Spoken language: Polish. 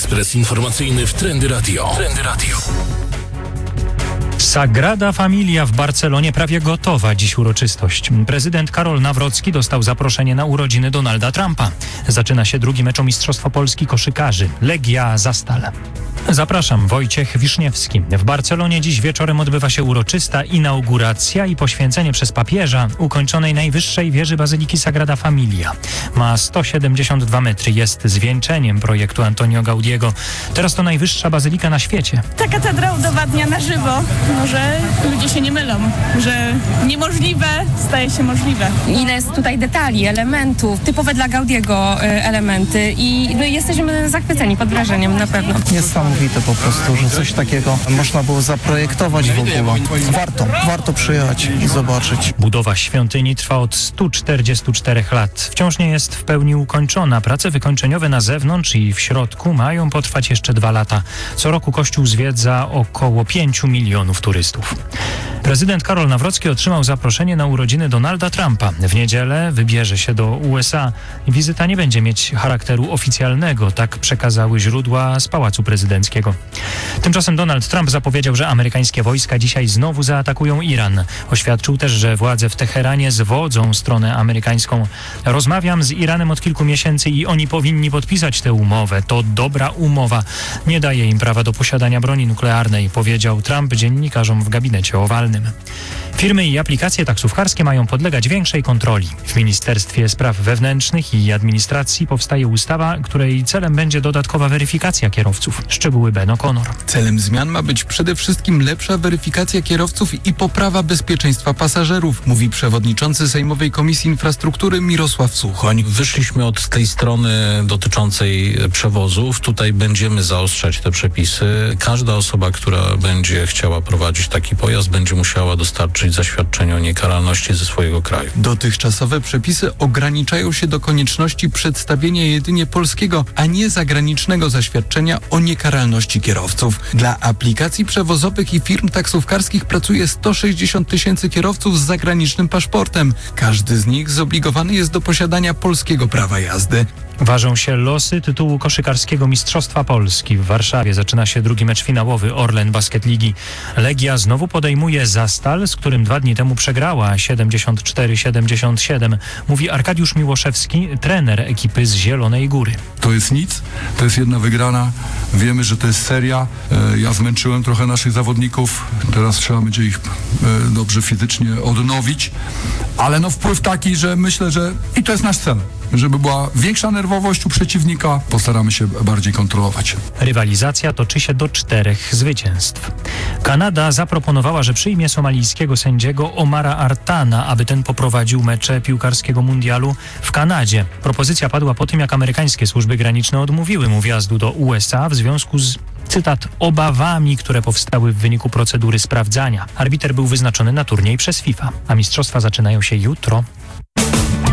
Ekspres informacyjny w Trendy Radio. Sagrada Familia w Barcelonie prawie gotowa. Dziś uroczystość. Prezydent Karol Nawrocki dostał zaproszenie na urodziny Donalda Trumpa. Zaczyna się drugi mecz o Mistrzostwo Polski koszykarzy. Legia Zastal. Zapraszam, Wojciech Wiszniewski. W Barcelonie dziś wieczorem odbywa się uroczysta inauguracja i poświęcenie przez papieża ukończonej najwyższej wieży Bazyliki Sagrada Familia. Ma 172 metry, jest zwieńczeniem projektu Antonio Gaudiego. Teraz to najwyższa bazylika na świecie. Ta katedra udowadnia na żywo, że ludzie się nie mylą, że niemożliwe staje się możliwe. Ile jest tutaj detali, elementów, typowe dla Gaudiego elementy i jesteśmy zachwyceni, pod wrażeniem na pewno. Niesamowite po prostu, że coś takiego można było zaprojektować w ogóle. Warto przyjechać i zobaczyć. Budowa świątyni trwa od 144 lat. Wciąż nie jest w pełni ukończona. Prace wykończeniowe na zewnątrz i w środku mają potrwać jeszcze 2 lata. Co roku kościół zwiedza około 5 milionów turystów. Prezydent Karol Nawrocki otrzymał zaproszenie na urodziny Donalda Trumpa. W niedzielę wybierze się do USA. Wizyta nie będzie mieć charakteru oficjalnego, tak przekazały źródła z Pałacu Prezydenckiego. Tymczasem Donald Trump zapowiedział, że amerykańskie wojska dzisiaj znowu zaatakują Iran. Oświadczył też, że władze w Teheranie zwodzą stronę amerykańską. Rozmawiam z Iranem od kilku miesięcy i oni powinni podpisać tę umowę. To dobra umowa. Nie daje im prawa do posiadania broni nuklearnej, powiedział Trump dziennikarzom w gabinecie owalnym. Firmy i aplikacje taksówkarskie mają podlegać większej kontroli. W Ministerstwie Spraw Wewnętrznych i Administracji powstaje ustawa, której celem będzie dodatkowa weryfikacja kierowców. Szczegóły Ben O'Connor. Celem zmian ma być przede wszystkim lepsza weryfikacja kierowców i poprawa bezpieczeństwa pasażerów, mówi przewodniczący Sejmowej Komisji Infrastruktury Mirosław Suchoń. Wyszliśmy od tej strony dotyczącej przewozów. Tutaj będziemy zaostrzać te przepisy. Każda osoba, która będzie chciała prowadzić taki pojazd, będzie musiała dostarczyć zaświadczenie o niekaralności ze swojego kraju. Dotychczasowe przepisy ograniczają się do konieczności przedstawienia jedynie polskiego, a nie zagranicznego zaświadczenia o niekaralności kierowców. Dla aplikacji przewozowych i firm taksówkarskich pracuje 160 000 kierowców z zagranicznym paszportem. Każdy z nich zobligowany jest do posiadania polskiego prawa jazdy. Ważą się losy tytułu koszykarskiego Mistrzostwa Polski. W Warszawie zaczyna się drugi mecz finałowy Orlen Basket Ligi. Legia znowu podejmuje Zastal, z którym 2 dni temu przegrała 74-77, mówi Arkadiusz Miłoszewski, trener ekipy z Zielonej Góry. To jest nic, to jest jedna wygrana. Wiemy, że to jest seria. Ja zmęczyłem trochę naszych zawodników. Teraz trzeba będzie ich dobrze fizycznie odnowić. Ale wpływ taki, że myślę, że i to jest nasz cel. Żeby była większa nerwowość u przeciwnika, postaramy się bardziej kontrolować. Rywalizacja toczy się do 4 zwycięstw. Kanada zaproponowała, że przyjmie somalijskiego sędziego Omara Artana, aby ten poprowadził mecze piłkarskiego mundialu w Kanadzie. Propozycja padła po tym, jak amerykańskie służby graniczne odmówiły mu wjazdu do USA w związku z, cytat, obawami, które powstały w wyniku procedury sprawdzania. Arbiter był wyznaczony na turniej przez FIFA, a mistrzostwa zaczynają się jutro.